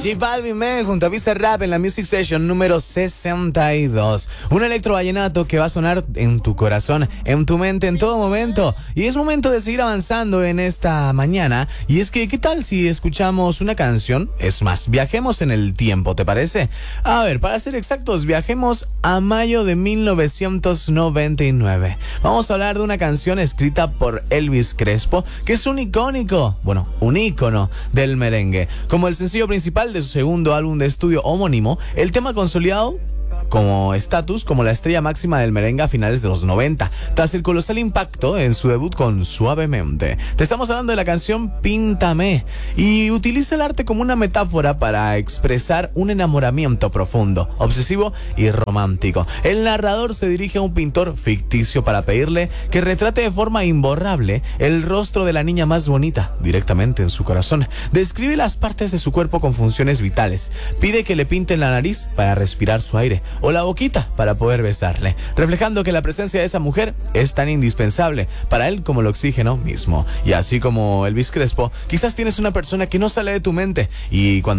J Balvin, man, junto a Bizarrap en la Music Session número 62. Un electrovallenato que va a sonar en tu corazón, en tu mente, en todo momento. Y es momento de seguir avanzando en esta mañana. Y es que, ¿qué tal si escuchamos una canción? Es más, viajemos en el tiempo, ¿te parece? A ver, para ser exactos, viajemos a mayo de 1999. Vamos a hablar de una canción escrita por Elvis Crespo, que es un ícono del merengue. Como el sencillo principal de su segundo álbum de estudio homónimo, el tema consolidado como estatus como la estrella máxima del merengue a finales de los 90, tras el colosal impacto en su debut con Suavemente. Te estamos hablando de la canción Píntame, y utiliza el arte como una metáfora para expresar un enamoramiento profundo, obsesivo y romántico. El narrador se dirige a un pintor ficticio para pedirle que retrate de forma imborrable el rostro de la niña más bonita directamente en su corazón. Describe las partes de su cuerpo con funciones vitales. Pide que le pinten la nariz para respirar su aire, o la boquita para poder besarle, reflejando que la presencia de esa mujer es tan indispensable para él como el oxígeno mismo. Y así como Elvis Crespo, quizás tienes una persona que no sale de tu mente, y cuando